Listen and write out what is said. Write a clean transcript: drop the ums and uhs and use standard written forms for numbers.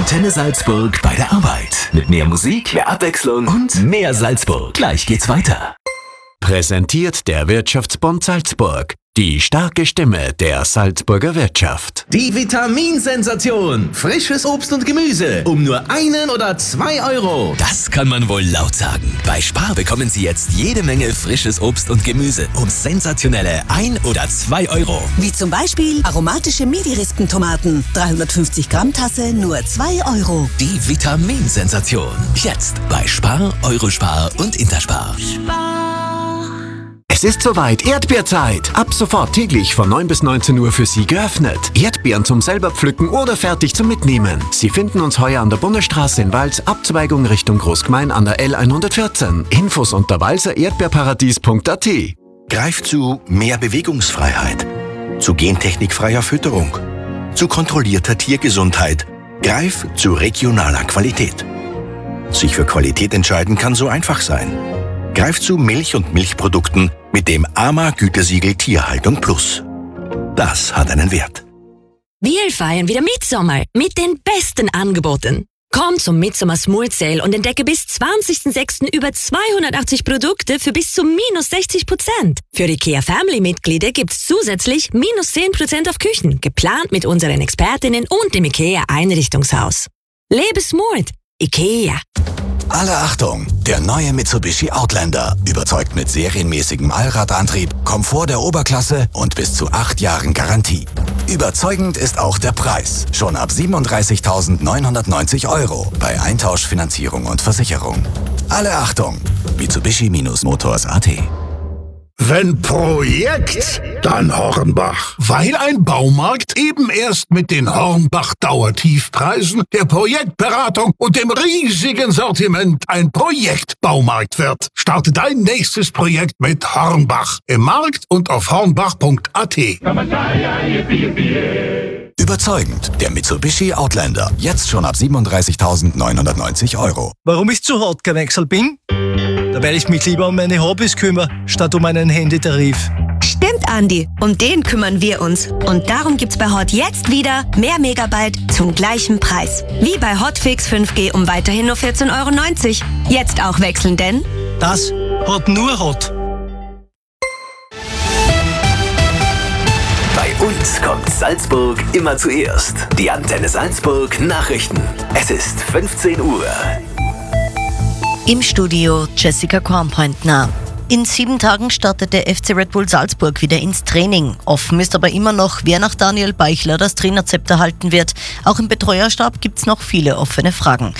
Antenne Salzburg bei der Arbeit. Mit mehr Musik, mehr Abwechslung und mehr Salzburg. Gleich geht's weiter. Präsentiert der Wirtschaftsbund Salzburg. Die starke Stimme der Salzburger Wirtschaft. Die Vitaminsensation. Frisches Obst und Gemüse. Um nur 1 oder 2 Euro. Das kann man wohl laut sagen. Bei Spar bekommen Sie jetzt jede Menge frisches Obst und Gemüse. Um sensationelle 1 oder 2 Euro. Wie zum Beispiel aromatische Midi-Rispentomaten. 350 Gramm Tasse, nur 2 Euro. Die Vitaminsensation. Jetzt bei Spar, Eurospar und Interspar. Es ist soweit, Erdbeerzeit. Ab sofort täglich von 9 bis 19 Uhr für Sie geöffnet. Erdbeeren zum selber pflücken oder fertig zum Mitnehmen. Sie finden uns heuer an der Bundesstraße in Wals, Abzweigung Richtung Großgmain an der L114. Infos unter walsererdbeerparadies.at. Greif zu mehr Bewegungsfreiheit, zu gentechnikfreier Fütterung, zu kontrollierter Tiergesundheit. Greif zu regionaler Qualität. Sich für Qualität entscheiden kann so einfach sein. Greif zu Milch und Milchprodukten mit dem AMA-Gütesiegel Tierhaltung Plus. Das hat einen Wert. Wir feiern wieder Mitsommer mit den besten Angeboten. Komm zum Mitsommer Smooth Sale und entdecke bis 20.06. über 280 Produkte für bis zu -60%. Für IKEA Family-Mitglieder gibt's zusätzlich -10% auf Küchen, geplant mit unseren Expertinnen und dem IKEA Einrichtungshaus. Lebe smooth. IKEA. Alle Achtung! Der neue Mitsubishi Outlander überzeugt mit serienmäßigem Allradantrieb, Komfort der Oberklasse und bis zu 8 Jahren Garantie. Überzeugend ist auch der Preis. Schon ab 37.990 Euro bei Eintausch, Finanzierung und Versicherung. Alle Achtung! Mitsubishi-Motors.at. Wenn Projekt, dann Hornbach. Weil ein Baumarkt eben erst mit den Hornbach-Dauertiefpreisen, der Projektberatung und dem riesigen Sortiment ein Projektbaumarkt wird. Starte dein nächstes Projekt mit Hornbach. Im Markt und auf hornbach.at. Überzeugend, der Mitsubishi Outlander. Jetzt schon ab 37.990 Euro. Warum ich zu hart gewechselt bin? Weil ich mich lieber um meine Hobbys kümmere, statt um einen Handytarif. Stimmt, Andi. Um den kümmern wir uns. Und darum gibt's bei Hot jetzt wieder mehr Megabyte zum gleichen Preis. Wie bei Hotfix 5G um weiterhin nur 14,90 €. Jetzt auch wechseln, denn Das hat nur Hot. Bei uns kommt Salzburg immer zuerst. Die Antenne Salzburg Nachrichten. Es ist 15 Uhr. Im Studio Jessica Kornpointner. In 7 Tagen startet der FC Red Bull Salzburg wieder ins Training. Offen ist aber immer noch, wer nach Daniel Beichler das Trainerzepter halten wird. Auch im Betreuerstab gibt's noch viele offene Fragen.